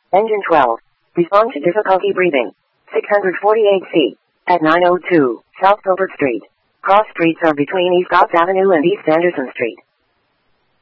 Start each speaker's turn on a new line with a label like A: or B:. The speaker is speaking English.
A: Engine 12. Respond to difficulty breathing. 648 feet. At 902 South Gilbert Street. Cross streets are between East Gotts Avenue and East Anderson Street.